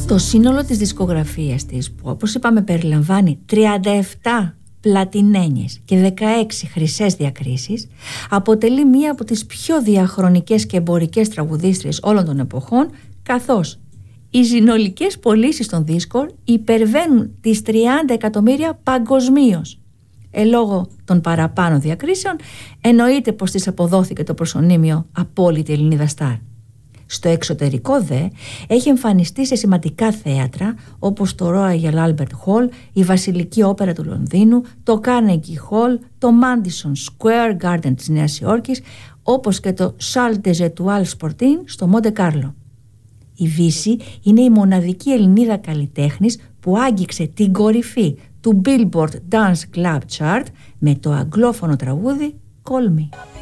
Το σύνολο της δισκογραφίας της, που όπως είπαμε περιλαμβάνει 37 πλατινένιες και 16 χρυσές διακρίσεις, αποτελεί μία από τις πιο διαχρονικές και εμπορικές τραγουδίστριες όλων των εποχών, καθώς οι συνολικές πωλήσεις των δίσκων υπερβαίνουν τις 30 εκατομμύρια παγκοσμίως. Λόγω των παραπάνω διακρίσεων, εννοείται πως της αποδόθηκε το προσωνύμιο απόλυτη Ελληνίδα στάρ. Στο εξωτερικό δε έχει εμφανιστεί σε σημαντικά θέατρα όπως το Royal Albert Hall, η Βασιλική Όπερα του Λονδίνου, το Carnegie Hall, το Madison Square Garden της Νέας Υόρκης, όπως και το Salle des Étoiles Sportin στο Μοντε Κάρλο. Η Βύση είναι η μοναδική Ελληνίδα καλλιτέχνης που άγγιξε την κορυφή του Billboard Dance Club Chart με το αγγλόφωνο τραγούδι Call Me.